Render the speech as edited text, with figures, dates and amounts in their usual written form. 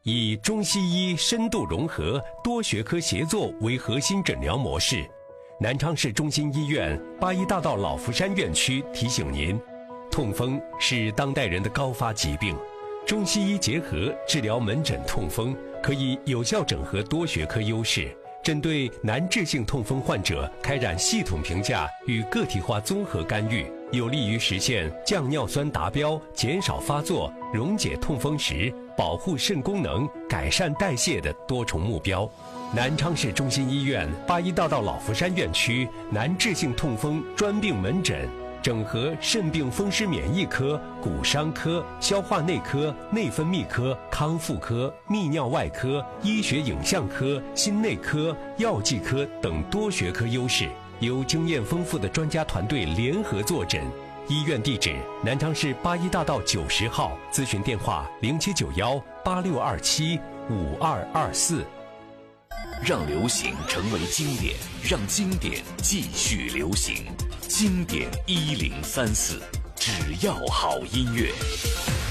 以中西医深度融合、多学科协作为核心诊疗模式。南昌市中心医院八一大道老福山院区提醒您，痛风是当代人的高发疾病，中西医结合治疗门诊痛风，可以有效整合多学科优势，针对难治性痛风患者开展系统评价与个体化综合干预，有利于实现降尿酸达标、减少发作、溶解痛风石、保护肾功能、改善代谢的多重目标。南昌市中心医院八一大道老福山院区难治性痛风专病门诊，整合肾病风湿免疫科、骨伤科、消化内科、内分泌科、康复科、泌尿外科、医学影像科、心内科、药剂科等多学科优势，由经验丰富的专家团队联合坐诊。医院地址：南昌市八一大道90号，咨询电话079186275224。 让流行成为经典，让经典继续流行。经典1034，只要好音乐。